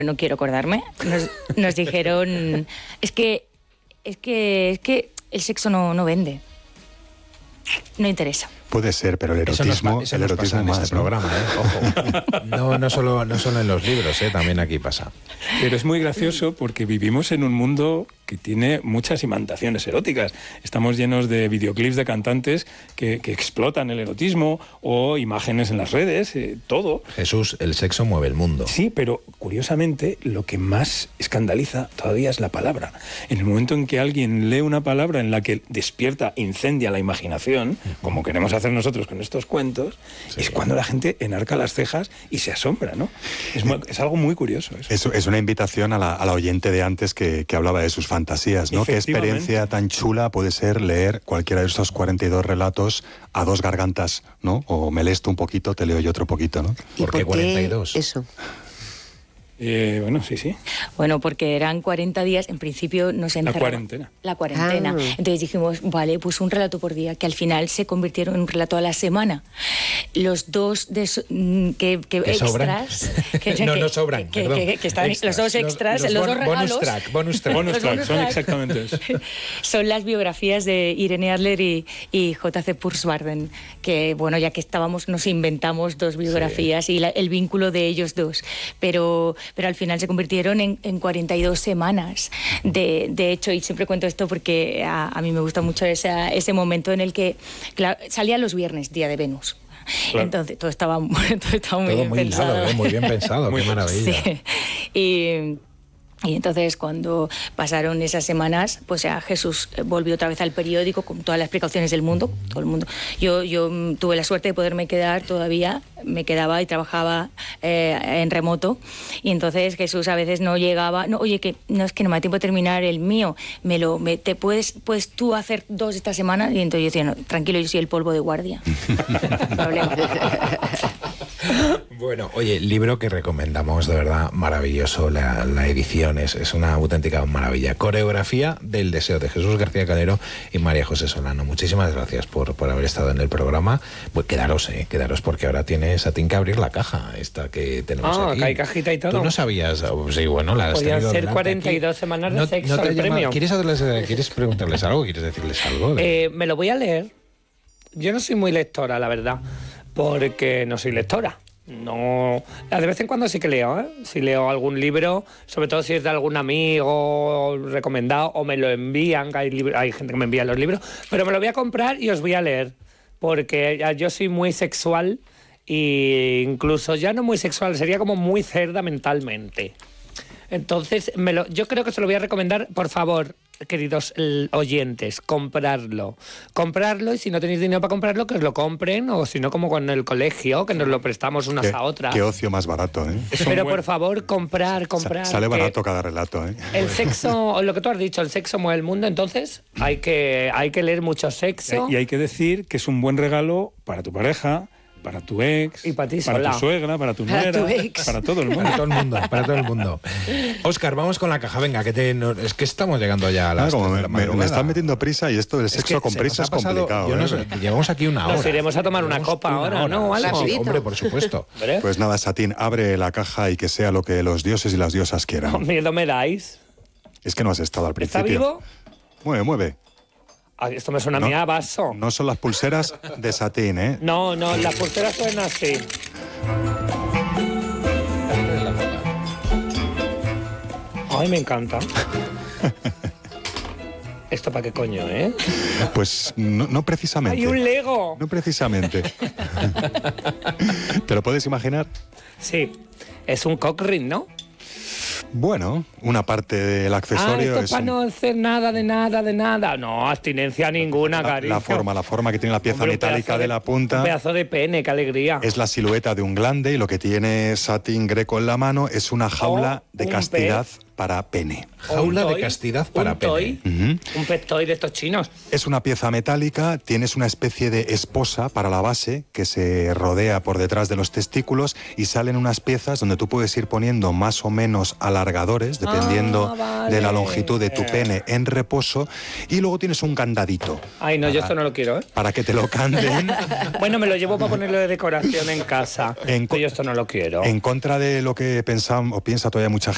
no quiero acordarme, nos dijeron, es que el sexo no vende, no interesa. Puede ser, pero el erotismo, eso nos pasa en más, este ¿no? programa, Ojo. No solo en los libros, también aquí pasa. Pero es muy gracioso porque vivimos en un mundo que tiene muchas imantaciones eróticas. Estamos llenos de videoclips de cantantes que explotan el erotismo o imágenes en las redes, todo. Jesús, el sexo mueve el mundo. Sí, pero curiosamente lo que más escandaliza todavía es la palabra. En el momento en que alguien lee una palabra en la que despierta, incendia la imaginación, como queremos hacer nosotros con estos cuentos, es cuando la gente enarca las cejas y se asombra, ¿no? Es algo muy curioso eso. Es una invitación a la oyente de antes que hablaba de sus fantasías, ¿no? Qué experiencia tan chula puede ser leer cualquiera de esos 42 relatos a dos gargantas, ¿no? O me lees tú un poquito, te leo yo otro poquito, ¿no? ¿Por qué 42? Eso. Bueno, sí. Bueno, porque eran 40 días, en principio nos encerraban. La cuarentena. Entonces dijimos, vale, pues un relato por día, que al final se convirtieron en un relato a la semana. Los dos extras... no sobran, perdón. Que están los dos extras, los dos regalos... Bonus track, son exactamente eso. Son las biografías de Irene Adler y J.C. Pursbarden, que, bueno, ya que estábamos, nos inventamos dos biografías y el vínculo de ellos dos. Pero al final se convirtieron en 42 semanas. De hecho, y siempre cuento esto porque a mí me gusta mucho ese momento en el que salía los viernes, día de Venus. Claro. Entonces todo estaba muy bien pensado. Muy bien pensado, qué maravilla. Sí. Y entonces cuando pasaron esas semanas, pues ya Jesús volvió otra vez al periódico con todas las precauciones del mundo, todo el mundo. Yo tuve la suerte de poderme quedar todavía, me quedaba y trabajaba en remoto, y entonces Jesús a veces no llegaba, oye, que no es que no me da tiempo de terminar el mío, te puedes tú hacer 2 esta semana, y entonces yo decía, no, tranquilo, yo soy el polvo de guardia. No problema. Bueno, oye, libro que recomendamos, de verdad, maravilloso, la edición es una auténtica maravilla. Coreografía del deseo, de Jesús García Calero y María José Solano. Muchísimas gracias por haber estado en el programa. Pues quedaros, porque ahora tienes a ti que abrir la caja esta que tenemos aquí. Que hay cajita y todo. ¿Tú no sabías? Sí, bueno, la has podían tenido ser delante 42 aquí. semanas de sexo al premio. ¿Quieres preguntarles algo? ¿Quieres decirles algo? Me lo voy a leer. Yo no soy muy lectora, la verdad, porque no soy lectora. No, de vez en cuando sí que leo, Si leo algún libro, sobre todo si es de algún amigo recomendado o me lo envían, que hay gente que me envía los libros, pero me lo voy a comprar y os voy a leer, porque yo soy muy sexual, e incluso ya no muy sexual, sería como muy cerda mentalmente. Entonces, yo creo que se lo voy a recomendar, por favor, queridos oyentes, comprarlo, y si no tenéis dinero para comprarlo, que os lo compren, o si no, como con el colegio, que nos lo prestamos unas a otras. Qué ocio más barato, ¿eh? Pero por favor, comprar. Sale barato cada relato, ¿eh? El sexo, lo que tú has dicho, el sexo mueve el mundo, entonces hay que leer mucho sexo. Y hay que decir que es un buen regalo para tu pareja, para tu ex, y para ti para sola, tu suegra, para tu nuera, para todo el mundo. Para todo el mundo. Óscar, vamos con la caja, venga, es que estamos llegando ya a las me están metiendo prisa, y esto del sexo con prisa es complicado. Llevamos aquí una hora. Nos iremos a tomar una copa ahora, ¿no? ¿Algo? Sí, hombre, por supuesto. Pues nada, Satín, abre la caja y que sea lo que los dioses y las diosas quieran. No, miedo me dais. Es que no has estado al principio. ¿Está vivo? Mueve. Esto me suena a mí a vaso. No son las pulseras de Satín, ¿eh? No, las pulseras suenan así. Ay, me encanta. ¿Esto para qué coño, Pues no precisamente. ¡Hay un Lego! No precisamente. ¿Te lo puedes imaginar? Sí. Es un cock ring, ¿no? Bueno, una parte del accesorio esto es para no hacer nada de nada. No, abstinencia ninguna, cariño. La forma que tiene la pieza metálica de la punta. Un pedazo de pene, qué alegría. Es la silueta de un glande, y lo que tiene Satín Greco en la mano es una jaula de castidad para pene. Jaula de castidad para pene. Un pet toy de estos chinos. Es una pieza metálica, tienes una especie de esposa para la base que se rodea por detrás de los testículos, y salen unas piezas donde tú puedes ir poniendo más o menos alargadores, dependiendo de la longitud de tu pene en reposo, y luego tienes un candadito. Ay, no, yo esto no lo quiero, Para que te lo canden. Bueno, me lo llevo para ponerlo de decoración en casa. Yo esto no lo quiero. En contra de lo que piensa todavía mucha gente,